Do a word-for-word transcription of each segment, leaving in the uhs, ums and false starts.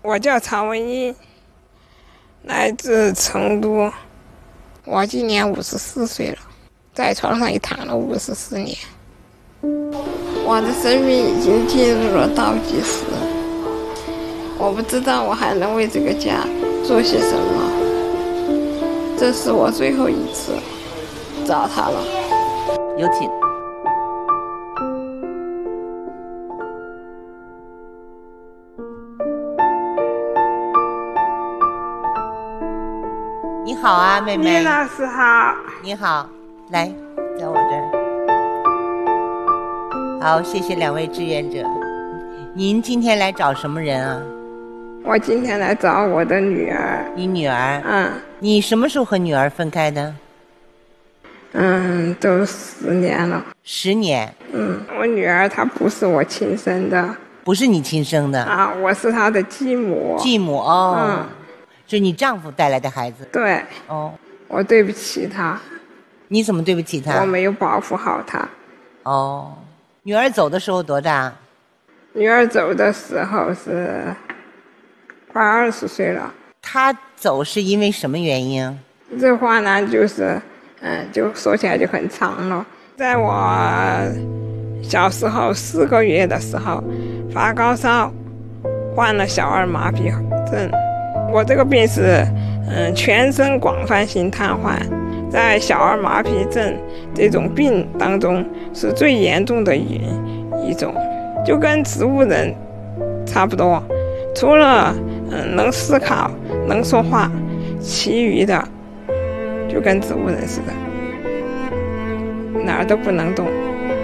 我叫曹文英，来自成都。我今年五十四岁了，在床上也躺了五十四年。我的生命已经进入了倒计时，我不知道我还能为这个家做些什么。这是我最后一次找他了。 有请。你好啊，妹妹。 聂老师好。 你好，来，在我这儿。好，谢谢两位志愿者。您今天来找什么人啊？ 我今天来找我的女儿。 你女儿？ 嗯。 你什么时候和女儿分开的？ 嗯，都十年了。 十年？ 嗯，我女儿她不是我亲生的。 不是你亲生的？ 啊，我是她的继母。 继母哦。 嗯。 是你丈夫带来的孩子？ 对。 哦。 我对不起她。 你怎么对不起她？ 我没有保护好她。 哦。女儿走的时候多大？ 女儿走的时候是快二十岁了。 她走是因为什么原因？ 这话呢，就是嗯，就说起来就很长了。在我小时候四个月的时候发高烧，患了小儿麻痹症。我这个病是嗯全身广泛性瘫痪，在小儿麻痹症这种病当中是最严重的一一种，就跟植物人差不多，除了嗯能思考能说话，其余的就跟植物人似的，哪儿都不能动。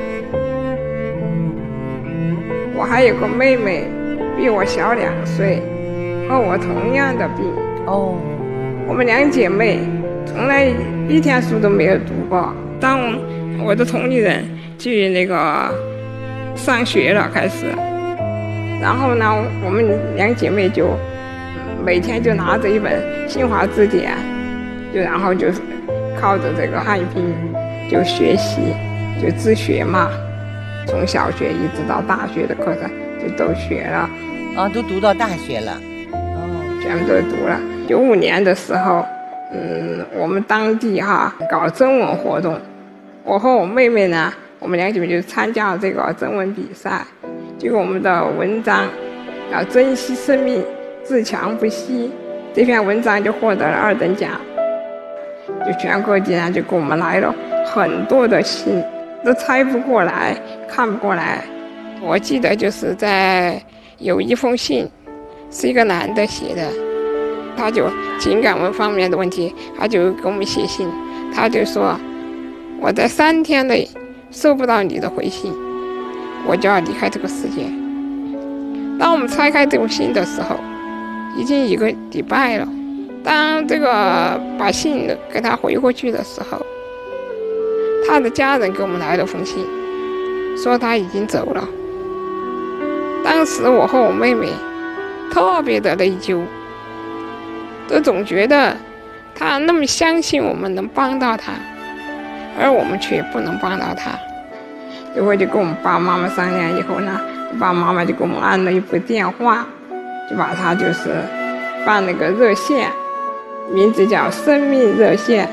我还有个妹妹比我小两岁，和我同样的病。 哦， 我们两姐妹从来一天书都没有读过。当我的同龄人去那个上学了开始，然后呢，我们两姐妹就每天就拿着一本新华字典，就然后就靠着这个汉语拼音就学习，就自学嘛。从小学一直到大学的课程就都学了。 啊，都读到大学了。 全部都读了。九五年的时候，嗯，我们当地哈搞征文活动，我和我妹妹呢，我们两姐妹就参加了这个征文比赛。结果我们的文章要珍惜生命，自强不息，这篇文章就获得了二等奖。就全国竟然就给我们来了很多的信，都猜不过来，看不过来。我记得就是在有一封信。是一个男的写的，他就情感文方面的问题，他就给我们写信，他就说我在三天内收不到你的回信，我就要离开这个世界。当我们拆开这封信的时候，已经一个礼拜了。当这个把信给他回过去的时候，他的家人给我们来了封信，说他已经走了。当时我和我妹妹特别的内疚，都总觉得他那么相信我们能帮到他，而我们却不能帮到他。最后就跟我们爸爸妈妈商量以后呢，爸爸妈妈就给我们安了一部电话，就把他就是办了个热线，名字叫生命热线。